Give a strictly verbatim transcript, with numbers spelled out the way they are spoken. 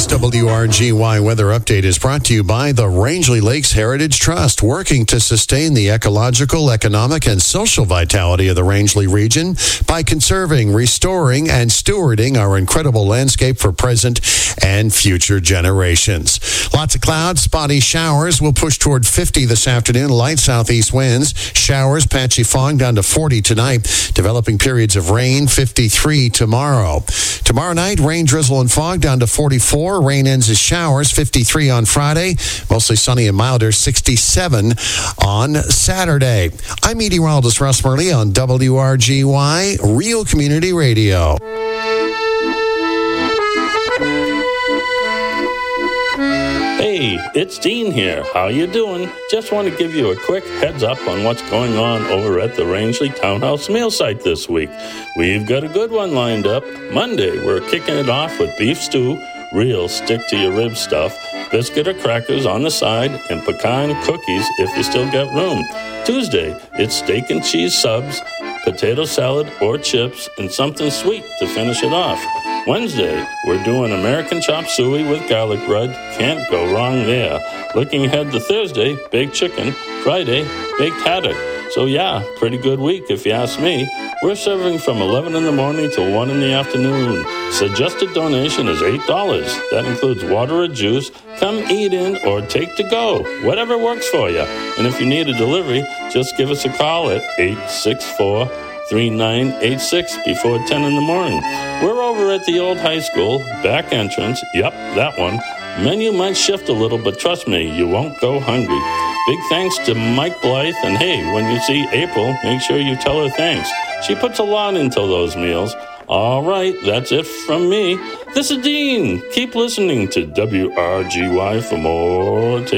W R G Y weather update is brought to you by the Rangeley Lakes Heritage Trust, working to sustain the ecological, economic, and social vitality of the Rangeley region by conserving, restoring, and stewarding our incredible landscape for present and future generations. Lots of clouds, spotty showers. We'll push toward fifty this afternoon. Light southeast winds, showers, patchy fog down to forty tonight. Developing periods of rain, fifty-three tomorrow. Tomorrow night, rain, drizzle, and fog down to forty-four. Rain ends as showers, fifty-three on Friday. Mostly sunny and milder, sixty-seven on Saturday. I'm meteorologist Russ Murley on W R G Y, Real Community Radio. Hey, it's Dean here. How you doing? Just want to give you a quick heads up on what's going on over at the Rangeley Townhouse Mail site this week. We've got a good one lined up. Monday, we're kicking it off with beef stew, real stick-to-your-rib stuff, biscuit or crackers on the side, and pecan cookies if you still got room. Tuesday, it's steak and cheese subs, potato salad or chips, and something sweet to finish it off. Wednesday, we're doing American chop suey with garlic bread. Can't go wrong there. Looking ahead to Thursday, baked chicken. Friday, baked haddock. So yeah, pretty good week if you ask me. We're serving from eleven in the morning till one in the afternoon. Suggested donation is eight dollars. That includes water or juice. Come eat in or take to go. Whatever works for you. And if you need a delivery, just give us a call at eight six four, three nine eight six before ten in the morning. We're over at the old high school, back entrance. Yep, that one. Menu might shift a little, but trust me, you won't go hungry. Big thanks to Mike Blythe, and hey, when you see April, make sure you tell her thanks. She puts a lot into those meals. All right, that's it from me. This is Dean. Keep listening to W R G Y for more.